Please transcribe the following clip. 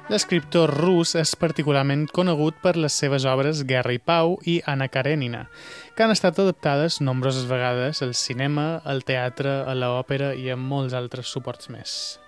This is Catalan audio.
L'escriptor rus és particularment conegut per les seves obres Guerra i Pau i Anna Karenina, que han estat adaptades nombroses vegades al cinema, al teatre, a l'òpera i a molts altres suports més.